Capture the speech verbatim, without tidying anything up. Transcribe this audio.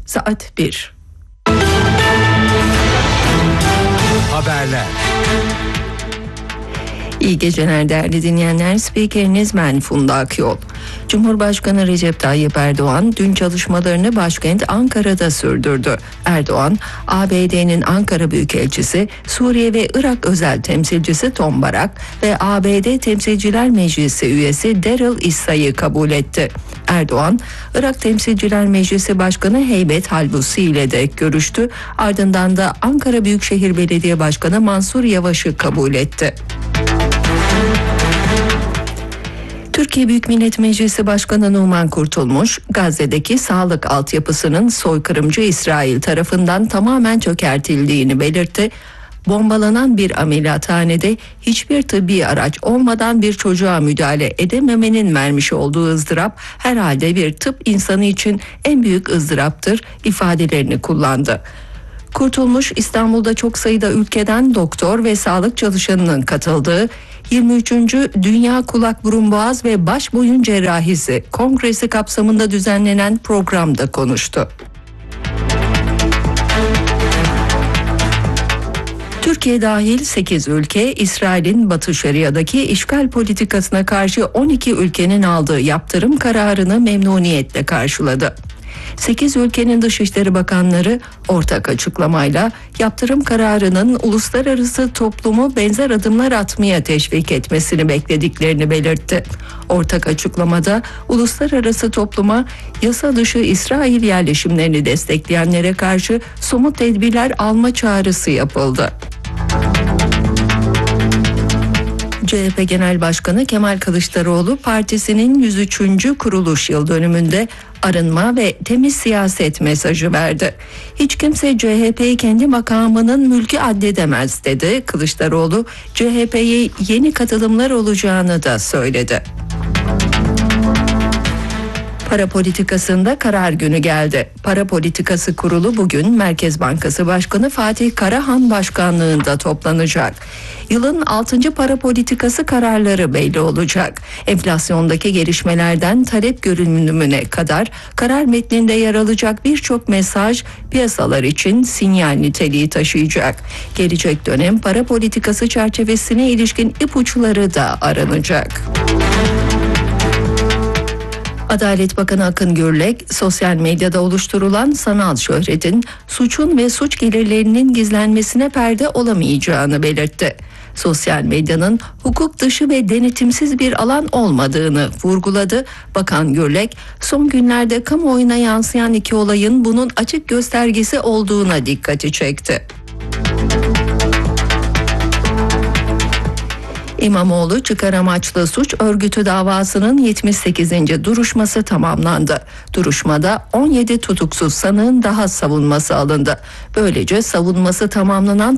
Saat bir. Haberler. İyi geceler değerli dinleyenler. Spikeriniz ben Funda Akyol. Cumhurbaşkanı Recep Tayyip Erdoğan dün çalışmalarını başkent Ankara'da sürdürdü. Erdoğan, A B D'nin Ankara Büyükelçisi, Suriye ve Irak özel temsilcisi Tom Barak ve A B D Temsilciler Meclisi üyesi Daryl Issa'yı kabul etti. Erdoğan, Irak Temsilciler Meclisi Başkanı Heybet Halbusi ile de görüştü. Ardından da Ankara Büyükşehir Belediye Başkanı Mansur Yavaş'ı kabul etti. Türkiye Büyük Millet Meclisi Başkanı Numan Kurtulmuş, Gazze'deki sağlık altyapısının soykırımcı İsrail tarafından tamamen çökertildiğini belirtti. Bombalanan bir ameliyathanede hiçbir tıbbi araç olmadan bir çocuğa müdahale edememenin vermiş olduğu ızdırap herhalde bir tıp insanı için en büyük ızdıraptır ifadelerini kullandı. Kurtulmuş, İstanbul'da çok sayıda ülkeden doktor ve sağlık çalışanının katıldığı yirmi üçüncü Dünya Kulak Burun Boğaz ve Baş Boyun Cerrahisi Kongresi kapsamında düzenlenen programda konuştu. Türkiye dahil sekiz ülke, İsrail'in Batı Şeria'daki işgal politikasına karşı on iki ülkenin aldığı yaptırım kararını memnuniyetle karşıladı. sekiz ülkenin Dışişleri Bakanları ortak açıklamayla yaptırım kararının uluslararası toplumu benzer adımlar atmaya teşvik etmesini beklediklerini belirtti. Ortak açıklamada uluslararası topluma yasa dışı İsrail yerleşimlerini destekleyenlere karşı somut tedbirler alma çağrısı yapıldı. C H P Genel Başkanı Kemal Kılıçdaroğlu partisinin yüz üçüncü kuruluş yıl dönümünde arınma ve temiz siyaset mesajı verdi. Hiç kimse C H P'yi kendi makamının mülkü addedemez dedi. Kılıçdaroğlu C H P'ye yeni katılımlar olacağını da söyledi. Para politikasında karar günü geldi. Para Politikası Kurulu bugün Merkez Bankası Başkanı Fatih Karahan başkanlığında toplanacak. Yılın altıncı para politikası kararları belli olacak. Enflasyondaki gelişmelerden talep görünümüne kadar karar metninde yer alacak birçok mesaj piyasalar için sinyal niteliği taşıyacak. Gelecek dönem para politikası çerçevesine ilişkin ipuçları da aranacak. Adalet Bakanı Akın Gürlek, sosyal medyada oluşturulan sanal şöhretin suçun ve suç gelirlerinin gizlenmesine perde olamayacağını belirtti. Sosyal medyanın hukuk dışı ve denetimsiz bir alan olmadığını vurguladı. Bakan Gürlek, son günlerde kamuoyuna yansıyan iki olayın bunun açık göstergesi olduğuna dikkati çekti. İmamoğlu çıkar amaçlı suç örgütü davasının yetmiş sekizinci duruşması tamamlandı. Duruşmada on yedi tutuksuz sanığın daha savunması alındı. Böylece savunması tamamlanan